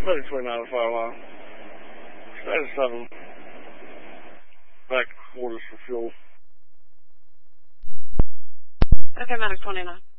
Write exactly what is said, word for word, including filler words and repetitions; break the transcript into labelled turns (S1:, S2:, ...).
S1: Medic twenty-nine to fire line. Status seven. Back to quarters for fuel.
S2: Okay, Medic twenty-nine.